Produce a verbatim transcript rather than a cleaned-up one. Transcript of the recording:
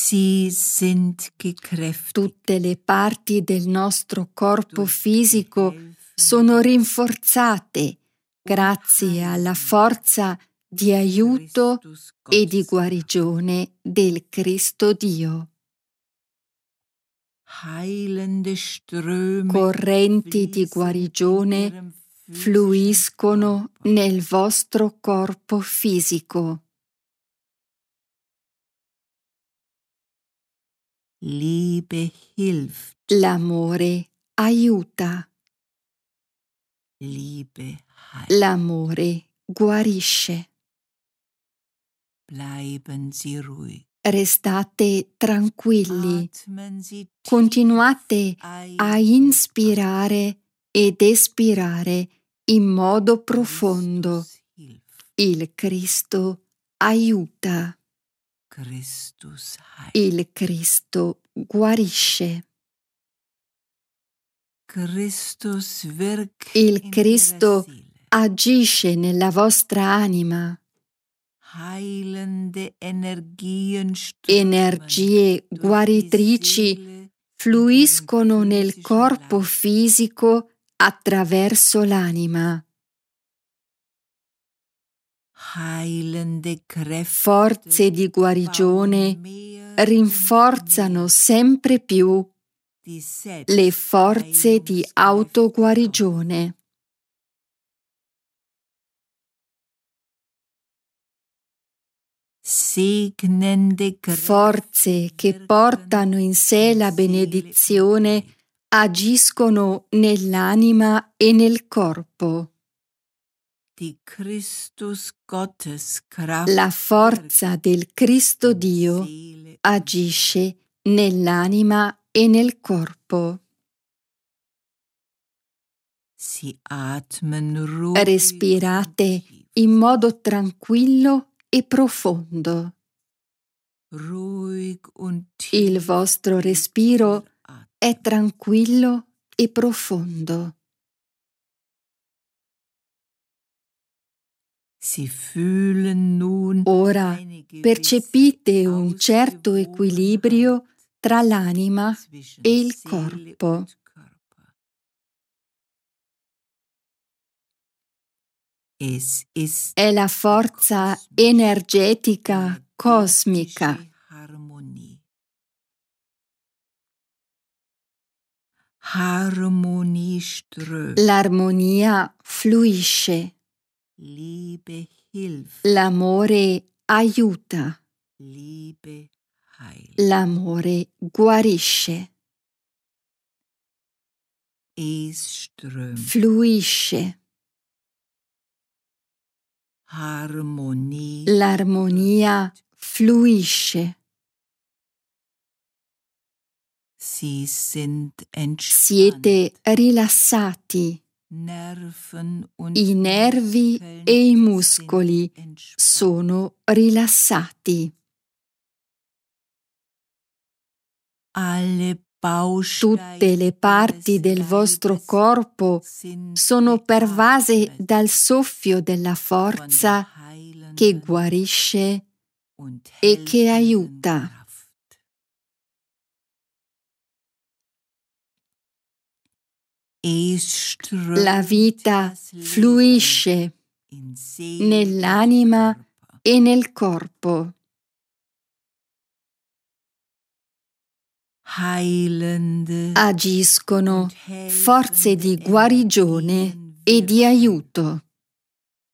Sie sind gekräftigt. Tutte le parti del nostro corpo fisico sono rinforzate grazie alla forza di aiuto e di guarigione del Cristo Dio. Heilende Ströme Correnti di guarigione fluiscono nel vostro corpo fisico. Liebe hilft. L'amore aiuta. Liebe heilt. L'amore guarisce. Bleiben Sie ruhig. Restate tranquilli. Atmen Sie tief Continuate ein a und inspirare ed espirare in modo aus. profondo. Christus hilft. Il Cristo aiuta. Christus heilt. Il Cristo guarisce. Christus wirkt Il in Cristo Ihrer Seele. agisce nella vostra anima. Heilende Energien strömen Energie durch die guaritrici Seele fluiscono in ihrem nel physischen corpo Leib. fisico attraverso l'anima. Heilende Kräfte Forze di guarigione bauen mehr rinforzano und mehr sempre più die le forze di Selbstheilungskräfte aus. autoguarigione. Segnende Kräfte Forze che portano in sé la benedizione agiscono nell'anima e nel corpo. Die Christus Gottes Kraft La forza del Cristo in Dio Seele und agisce nell'anima e nel corpo. Sie atmen ruhig Respirate und tief. in modo tranquillo e profondo. Ruhig und tief Il vostro respiro atmen. è tranquillo e profondo. Sie fühlen nun Ora eine gewisse percepite un certo equilibrio tra l'anima zwischen e il Seele corpo. und Körper. Es ist È la forza kosmische, energetica cosmica. energetische Harmonie. Harmonie strömt. L'armonia fluisce. Liebe hilft. L'amore aiuta. Liebe heilt. L'amore guarisce. Es strömt. Fluisce. Harmonie. L'armonia fluisce. Sie sind entspannt. Siete rilassati. Nerven und I nervi Muskeln e i sind muscoli entspannt. sono rilassati. Alle Tutte le parti del vostro corpo sono pervase dal soffio della forza che guarisce e che aiuta. La vita fluisce nell'anima e nel corpo. Agiscono forze di guarigione e di aiuto.